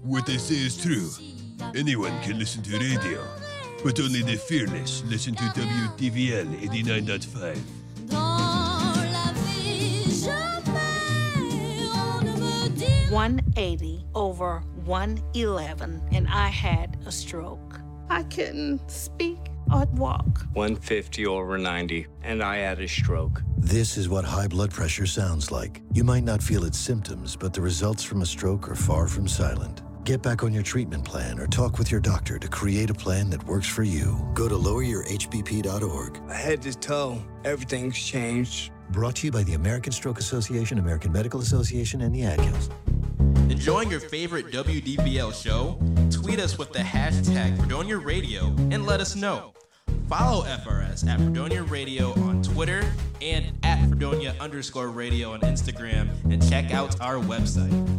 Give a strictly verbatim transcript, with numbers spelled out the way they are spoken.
What they say is true. Anyone can listen to radio, but only the fearless listen to W T V L eighty-nine point five. one eighty over one eleven, and I had a stroke. I couldn't speak or walk. one fifty over ninety, and I had a stroke. This is what high blood pressure sounds like. You might not feel its symptoms, but the results from a stroke are far from silent. Get back on your treatment plan or talk with your doctor to create a plan that works for you. Go to lower your h b p dot org. Head to toe, everything's changed. Brought to you by the American Stroke Association, American Medical Association, and the Ad Council. Enjoying your favorite W D B L show? Tweet us with the hashtag Fredonia Radio and let us know. Follow F R S at Fredonia Radio on Twitter and at Fredonia underscore radio on Instagram, and check out our website.